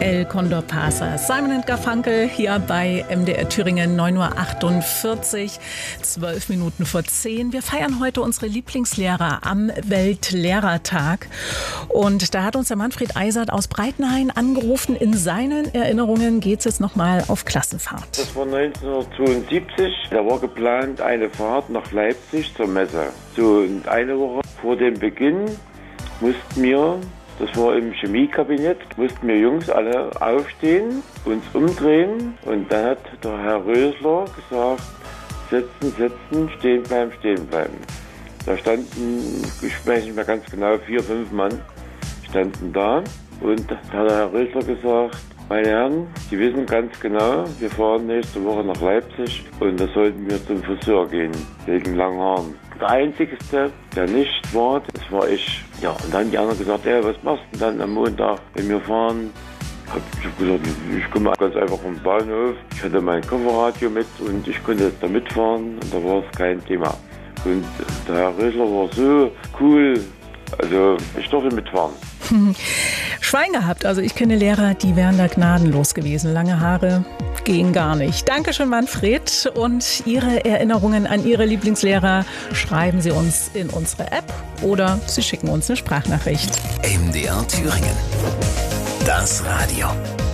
El Condor Pasa. Simon & Garfunkel hier bei MDR Thüringen, 9.48 Uhr, 12 Minuten vor 10. Wir feiern heute unsere Lieblingslehrer am Weltlehrertag. Und da hat uns der Manfred Eisert aus Breitenhain angerufen. In seinen Erinnerungen geht es jetzt nochmal auf Klassenfahrt. Das war 1972. Da war geplant eine Fahrt nach Leipzig zur Messe. So, und eine Woche vor dem Beginn mussten wir, das war im Chemiekabinett, mussten wir Jungs alle aufstehen, uns umdrehen und dann hat der Herr Rösler gesagt, setzen, stehen bleiben. Da standen, ich weiß nicht mehr ganz genau, 4, 5 Mann standen da und da hat der Herr Rösler gesagt, meine Herren, Sie wissen ganz genau, wir fahren nächste Woche nach Leipzig und da sollten wir zum Friseur gehen, wegen langen Haaren. Der Einzigste, der nicht war, das war ich. Ja, und dann haben die anderen gesagt, was machst du denn dann am Montag, wenn wir fahren? Ich habe gesagt, ich komme ganz einfach vom Bahnhof. Ich hatte mein Kofferradio mit und ich konnte jetzt da mitfahren und da war es kein Thema. Und der Herr Rösler war so cool, also ich durfte mitfahren. Schwein gehabt. Also ich kenne Lehrer, die wären da gnadenlos gewesen. Lange Haare gehen gar nicht. Dankeschön, Manfred. Und Ihre Erinnerungen an Ihre Lieblingslehrer schreiben Sie uns in unsere App oder Sie schicken uns eine Sprachnachricht. MDR Thüringen. Das Radio.